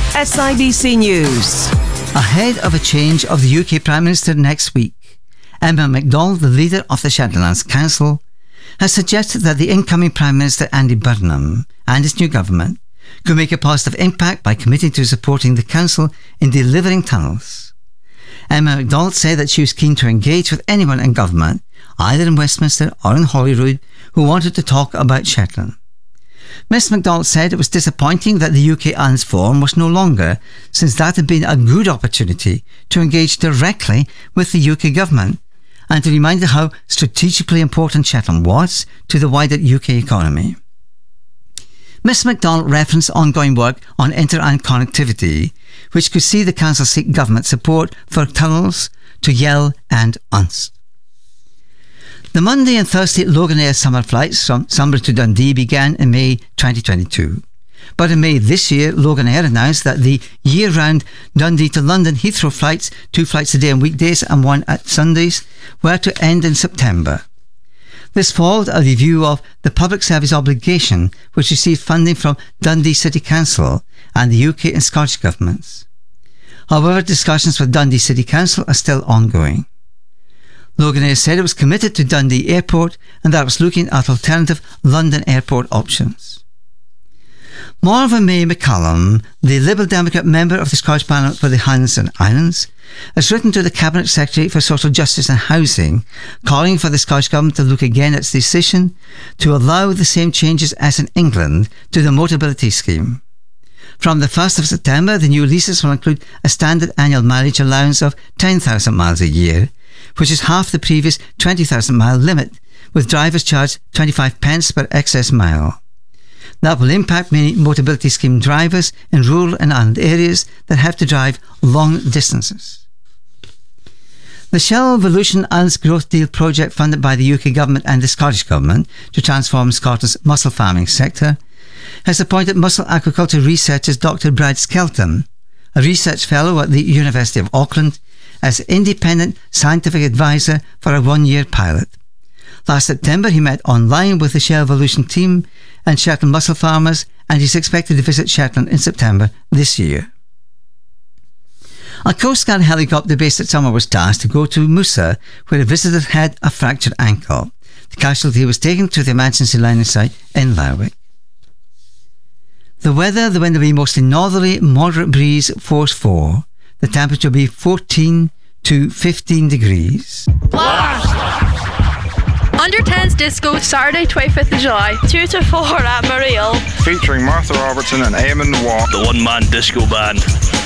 SIBC News. Ahead of a change of the UK Prime Minister next week, Emma MacDonald, the leader of the Shetland Lands Council, has suggested that the incoming Prime Minister Andy Burnham and his new government could make a positive impact by committing to supporting the Council in delivering tunnels. Emma MacDonald said that she was keen to engage with anyone in government, either in Westminster or in Holyrood, who wanted to talk about Shetland. Ms MacDonald said it was disappointing that the UK Islands Forum was no longer, since that had been a good opportunity to engage directly with the UK government and to remind her how strategically important Shetland was to the wider UK economy. Ms MacDonald referenced ongoing work on inter-island connectivity, which could see the Council seek government support for tunnels to Yell and Unst. The Monday and Thursday Loganair summer flights from Sunbury to Dundee began in May 2022. But in May this year, Loganair announced that the year-round Dundee to London Heathrow flights, 2 flights a day on weekdays and 1 at Sundays, were to end in September. This followed a review of the public service obligation, which received funding from Dundee City Council and the UK and Scottish governments. However, discussions with Dundee City Council are still ongoing. Loganair said it was committed to Dundee Airport and that it was looking at alternative London Airport options. Marvin May McCallum, the Liberal Democrat member of the Scottish Parliament for the Highlands and Islands, has written to the Cabinet Secretary for Social Justice and Housing, calling for the Scottish Government to look again at its decision to allow the same changes as in England to the Motability Scheme. From the 1st of September, the new leases will include a standard annual mileage allowance of 10,000 miles a year, which is half the previous 20,000 mile limit, with drivers charged 25 pence per excess mile. That will impact many Motability Scheme drivers in rural and island areas that have to drive long distances. The Shell Volution Islands Growth Deal project, funded by the UK Government and the Scottish Government to transform Scotland's mussel farming sector, has appointed mussel aquaculture researcher Dr. Brad Skelton, a research fellow at the University of Auckland, as independent scientific advisor for a 1-year pilot. Last September, he met online with the Shell Volution team and Shetland mussel farmers, and he's expected to visit Shetland in September this year. A Coast Guard helicopter based at Summer was tasked to go to Musa, where a visitor had a fractured ankle. The casualty was taken to the emergency landing site in Lerwick. The weather: the wind will be mostly northerly, moderate breeze, force 4. The temperature will be 14 to 15 degrees. Blast! Under 10s Disco, Saturday 25th of July, 2 to 4 at Mariel. Featuring Martha Robertson and Eamon Waugh. The one-man disco band.